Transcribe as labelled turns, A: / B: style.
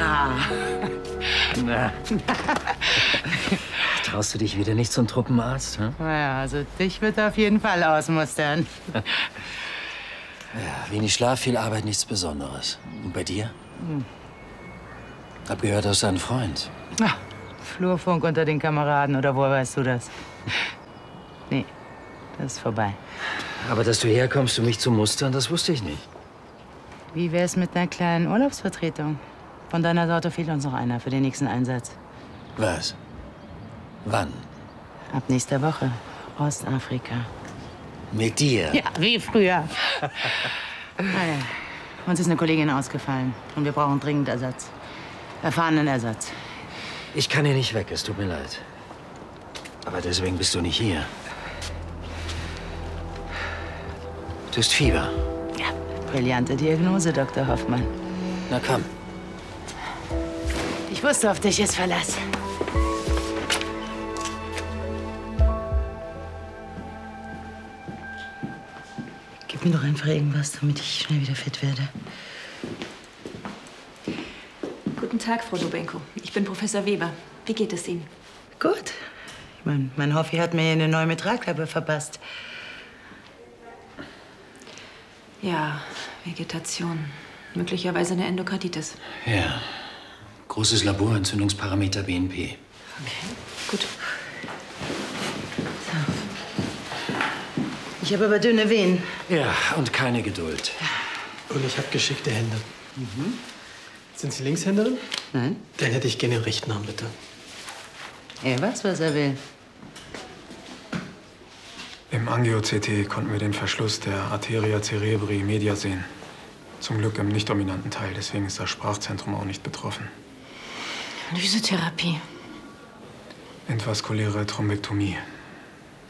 A: Ah.
B: Na. Traust du dich wieder nicht zum Truppenarzt? Hm?
A: Naja, also dich wird er auf jeden Fall ausmustern.
B: Ja, wenig Schlaf, viel Arbeit, nichts Besonderes. Und bei dir? Hab gehört, du hast einen Freund.
A: Ach, Flurfunk unter den Kameraden, oder woher weißt du das? Nee, das ist vorbei.
B: Aber dass du herkommst, um mich zu mustern, das wusste ich nicht.
A: Wie wär's mit einer kleinen Urlaubsvertretung? Von deiner Sorte fehlt uns noch einer für den nächsten Einsatz.
B: Was? Wann?
A: Ab nächster Woche. Ostafrika.
B: Mit dir?
A: Ja, wie früher. Naja, uns ist eine Kollegin ausgefallen und wir brauchen dringend Ersatz. Erfahrenen Ersatz.
B: Ich kann hier nicht weg, es tut mir leid. Aber deswegen bist du nicht hier. Du hast Fieber.
A: Ja, brillante Diagnose, Dr. Hoffmann.
B: Na komm.
A: Ich wusste, auf dich ist Verlass. Gib mir doch einfach irgendwas, damit ich schnell wieder fit werde.
C: Guten Tag, Frau Dobenko. Ich bin Professor Weber. Wie geht es Ihnen?
A: Gut. Ich meine, mein Hoffi hat mir eine neue Metralklappe verpasst.
C: Ja, Vegetation. Möglicherweise eine Endokarditis.
B: Ja. Großes Labor, Entzündungsparameter BNP.
C: Okay, gut.
A: So. Ich habe aber dünne Venen.
B: Ja, und keine Geduld.
D: Und ich habe geschickte Hände. Sind Sie Linkshänderin?
A: Nein.
D: Dann hätte ich gerne den rechten Arm, bitte.
A: Er weiß, was er will.
E: Im Angio-CT konnten wir den Verschluss der Arteria cerebri media sehen. Zum Glück im nicht dominanten Teil, deswegen ist das Sprachzentrum auch nicht betroffen.
C: Lysetherapie.
E: Entvaskuläre Thrombektomie.